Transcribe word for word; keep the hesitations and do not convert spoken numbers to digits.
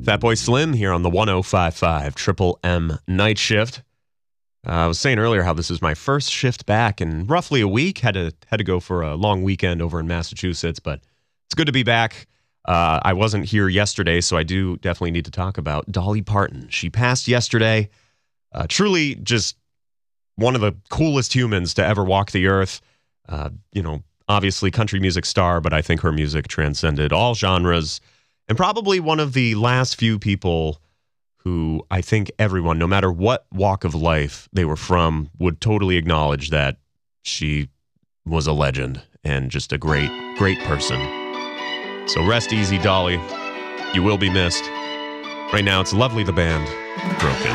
Fatboy Slim here on the one oh five point five Triple M Night Shift. Uh, I was saying earlier how this is my first shift back in roughly a week. Had to had to go for a long weekend over in Massachusetts, but it's good to be back. Uh, I wasn't here yesterday, so I do definitely need to talk about Dolly Parton. She passed yesterday. Uh, truly just one of the coolest humans to ever walk the earth. Uh, you know, obviously country music star, but I think her music transcended all genres. And probably one of the last few people who I think everyone, no matter what walk of life they were from, would totally acknowledge that she was a legend and just a great, great person. So rest easy, Dolly. You will be missed. Right now, it's Lovely the Band, Broken.